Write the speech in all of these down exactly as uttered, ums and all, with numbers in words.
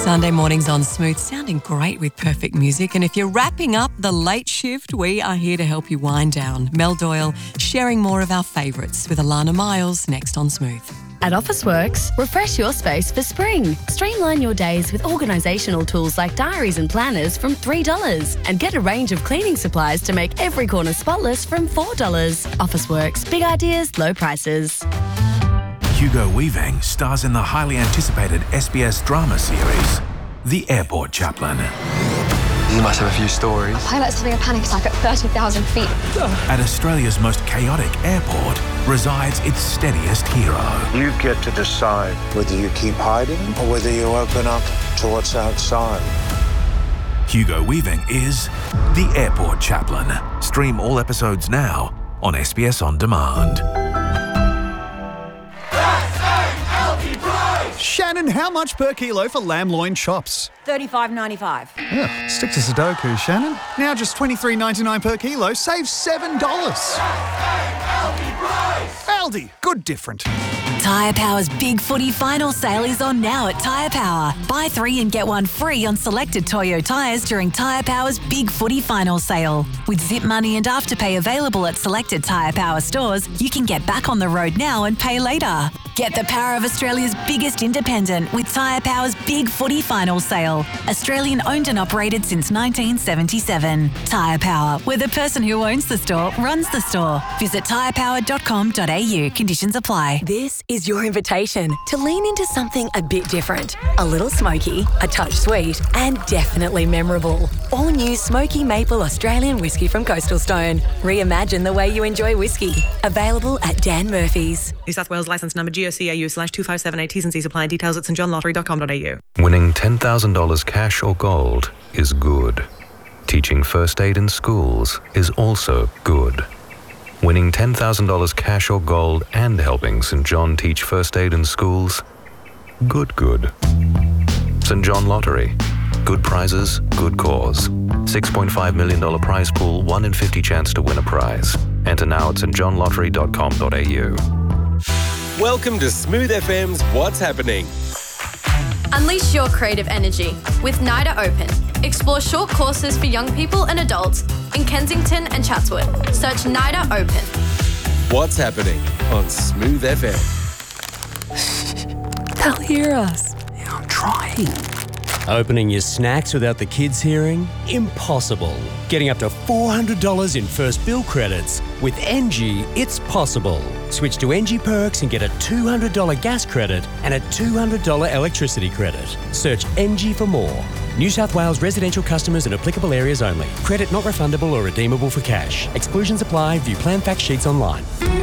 Sunday mornings on Smooth, sounding great with perfect music. And if you're wrapping up the late shift, we are here to help you wind down. Mel Doyle sharing more of our favourites with Alana Miles next on Smooth. At Officeworks, refresh your space for spring. Streamline your days with organisational tools like diaries and planners from three dollars. And get a range of cleaning supplies to make every corner spotless from four dollars. Officeworks, big ideas, low prices. Hugo Weaving stars in the highly anticipated S B S drama series, The Airport Chaplain. You must have a few stories. A pilot's having a panic attack at thirty thousand feet. At Australia's most chaotic airport resides its steadiest hero. You get to decide whether you keep hiding or whether you open up to what's outside. Hugo Weaving is The Airport Chaplain. Stream all episodes now on S B S On Demand. Shannon, how much per kilo for lamb loin chops? thirty-five ninety-five. Ugh, stick to Sudoku, Shannon. Now just twenty-three ninety-nine per kilo, save seven dollars. Aldi, good different. Tyre Power's Big Footy Final Sale is on now at Tyre Power. Buy three and get one free on selected Toyo tyres during Tyre Power's Big Footy Final Sale. With Zip Money and Afterpay available at selected Tyre Power stores, you can get back on the road now and pay later. Get the power of Australia's biggest independent with Tyre Power's Big Footy Final Sale. Australian owned and operated since nineteen seventy-seven. Tyre Power, where the person who owns the store runs the store. Visit tyre power dot com dot a u. Conditions apply. This is your invitation to lean into something a bit different. A little smoky, a touch sweet, and definitely memorable. All new Smoky Maple Australian whiskey from Coastal Stone. Reimagine the way you enjoy whiskey. Available at Dan Murphy's. New South Wales licence number G O C A U slash two five seven eight. T's and C's apply. Details at st john lottery dot com dot a u. Winning ten thousand dollars cash or gold is good. Teaching first aid in schools is also good. Winning ten thousand dollars cash or gold and helping St John teach first aid in schools, good, good. St John Lottery. Good prizes, good cause. six point five million dollars prize pool, one in fifty chance to win a prize. Enter now at st john lottery dot com dot a u. Welcome to Smooth F M's What's Happening. Unleash your creative energy with NIDA Open. Explore short courses for young people and adults in Kensington and Chatswood. Search NIDA Open. What's Happening on Smooth F M. They'll hear us. Yeah, I'm trying. Opening your snacks without the kids hearing? Impossible. Getting up to four hundred dollars in first bill credits. With Engie, it's possible. Switch to Engie Perks and get a two hundred dollars gas credit and a two hundred dollars electricity credit. Search Engie for more. New South Wales residential customers in applicable areas only. Credit not refundable or redeemable for cash. Exclusions apply. View plan fact sheets online.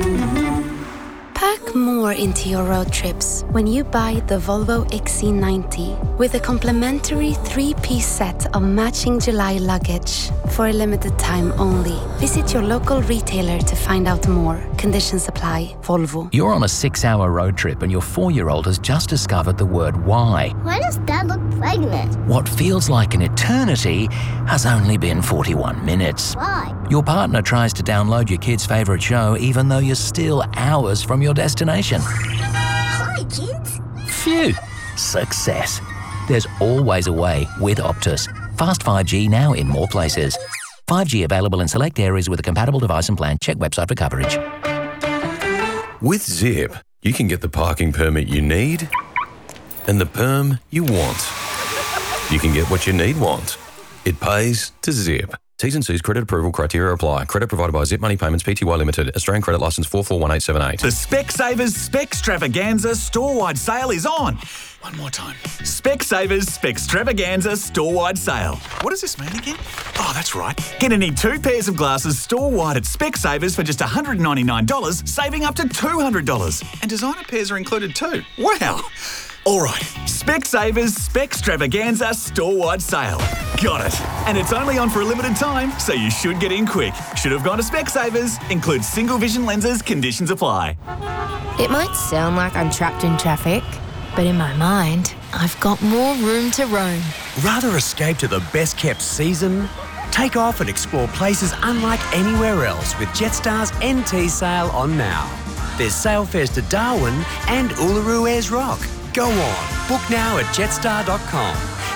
Pack more into your road trips when you buy the Volvo X C ninety with a complimentary three-piece set of matching July luggage for a limited time only. Visit your local retailer to find out more. Conditions apply. Volvo. You're on a six-hour road trip and your four-year-old has just discovered the word why. Why does Dad look pregnant? What feels like an eternity has only been forty-one minutes. Why? Your partner tries to download your kid's favourite show even though you're still hours from your destination. Hi, kids. Phew. Success. There's always a way with Optus. Fast five G now in more places. five G available in select areas with a compatible device and plan. Check website for coverage. With Zip, you can get the parking permit you need and the perm you want. You can get what you need want. It pays to Zip. T's and C's credit approval criteria apply. Credit provided by Zip Money Payments Pty Limited. Australian credit licence four four one eight seven eight. The Specsavers Specstravaganza store-wide sale is on. One more time. Specsavers Specstravaganza store-wide sale. What does this mean again? Oh, that's right. Get any two pairs of glasses store-wide at Specsavers for just one hundred ninety-nine dollars, saving up to two hundred dollars. And designer pairs are included too. Wow. All right, Specsavers Specstravaganza store-wide sale. Got it. And it's only on for a limited time, so you should get in quick. Should have gone to Specsavers. Includes single vision lenses. Conditions apply. It might sound like I'm trapped in traffic, but in my mind, I've got more room to roam. Rather escape to the best-kept season? Take off and explore places unlike anywhere else with Jetstar's N T sale on now. There's sale fares to Darwin and Uluru Ayers Rock. Go on, book now at jetstar dot com.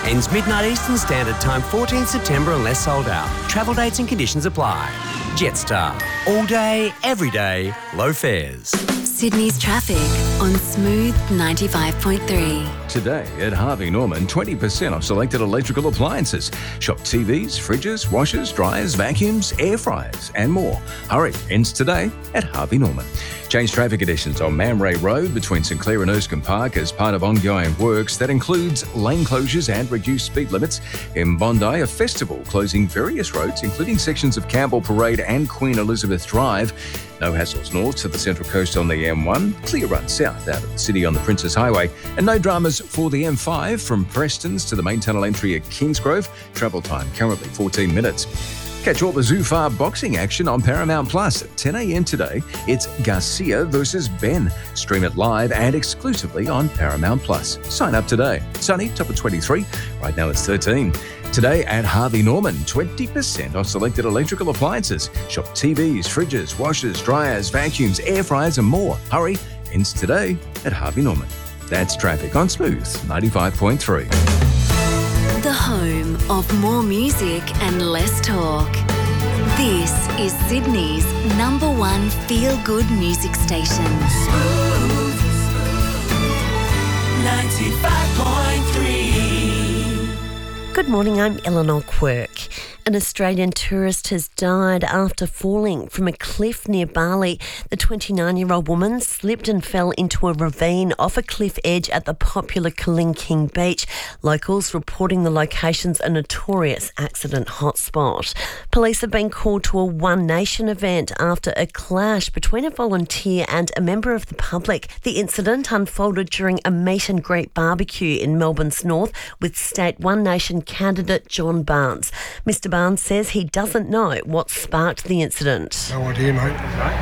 Ends midnight Eastern Standard Time, fourteenth September unless sold out. Travel dates and conditions apply. Jetstar. All day, every day, low fares. Sydney's traffic on Smooth ninety-five point three. Today at Harvey Norman, twenty percent off selected electrical appliances. Shop T Vs, fridges, washers, dryers, vacuums, air fryers and more. Hurry, ends today at Harvey Norman. Change traffic conditions on Mamray Road between St Clair and Erskine Park as part of ongoing works. That includes lane closures and reduced speed limits. In Bondi, a festival closing various roads, including sections of Campbell Parade and Queen Elizabeth Drive. No hassles north to the Central Coast on the M one. Clear run south out of the city on the Princess Highway. And no dramas for the M five from Prestons to the main tunnel entry at Kingsgrove. Travel time currently fourteen minutes. Catch all the Zufar boxing action on Paramount Plus at ten a.m. today. It's Garcia versus Ben. Stream it live and exclusively on Paramount Plus. Sign up today. Sunny, top of twenty-three. Right now it's thirteen. Today at Harvey Norman, twenty percent off selected electrical appliances. Shop T Vs, fridges, washers, dryers, vacuums, air fryers and more. Hurry, ends today at Harvey Norman. That's traffic on Smooth ninety-five point three. The home of more music and less talk. This is Sydney's number one feel-good music station. Smooth ninety-five point three. Good morning, I'm Eleanor Quirk. An Australian tourist has died after falling from a cliff near Bali. The twenty-nine-year-old woman slipped and fell into a ravine off a cliff edge at the popular Kalinking Beach. Locals reporting the location's a notorious accident hotspot. Police have been called to a One Nation event after a clash between a volunteer and a member of the public. The incident unfolded during a meet and greet barbecue in Melbourne's north with State One Nation candidate John Barnes. Mister Barnes says he doesn't know what sparked the incident. No idea, mate.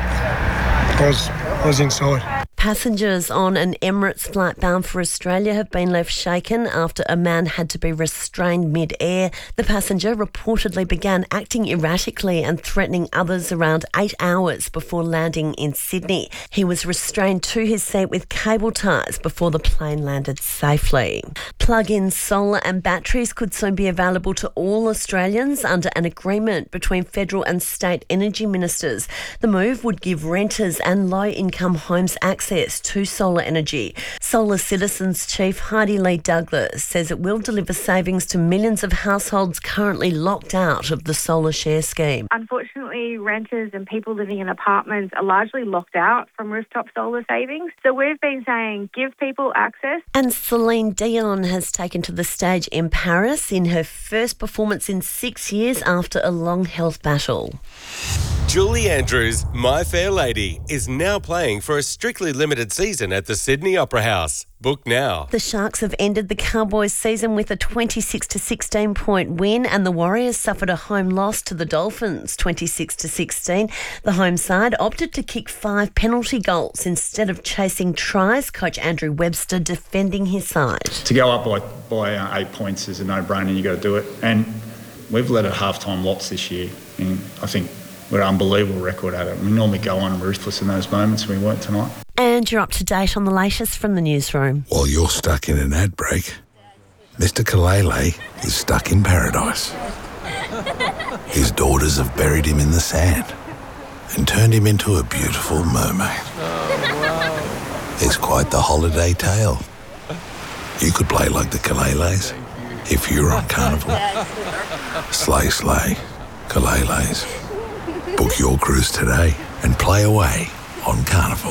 I was, I was inside. Passengers on an Emirates flight bound for Australia have been left shaken after a man had to be restrained mid-air. The passenger reportedly began acting erratically and threatening others around eight hours before landing in Sydney. He was restrained to his seat with cable ties before the plane landed safely. Plug-in solar and batteries could soon be available to all Australians under an agreement between federal and state energy ministers. The move would give renters and low-income homes access to solar energy. Solar Citizens Chief Heidi Lee Douglas says it will deliver savings to millions of households currently locked out of the solar share scheme. Unfortunately, renters and people living in apartments are largely locked out from rooftop solar savings. So we've been saying give people access. And Celine Dion has taken to the stage in Paris in her first performance in six years after a long health battle. Julie Andrews' My Fair Lady is now playing for a strictly limited season at the Sydney Opera House. Book now. The Sharks have ended the Cowboys season with a twenty-six to sixteen point win, and the Warriors suffered a home loss to the Dolphins, twenty-six to sixteen. The home side opted to kick five penalty goals instead of chasing tries. Coach Andrew Webster defending his side. To go up by, by uh, eight points is a no-brainer. You've got to do it. And we've led at half-time lots this year. And I think we're an unbelievable record at it. We normally go on ruthless in those moments, and we weren't tonight. And you're up to date on the latest from the newsroom. While you're stuck in an ad break, Mister Kalele is stuck in paradise. His daughters have buried him in the sand and turned him into a beautiful mermaid. It's quite the holiday tale. You could play like the Kaleles if you were on Carnival. Slay, slay, Kaleles. Book your cruise today and play away on Carnival.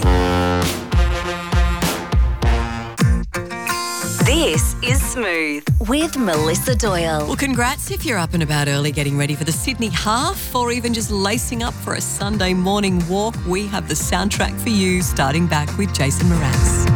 This is Smooth with Melissa Doyle. Well, congrats if you're up and about early getting ready for the Sydney Half or even just lacing up for a Sunday morning walk. We have the soundtrack for you, starting back with Jason Mraz.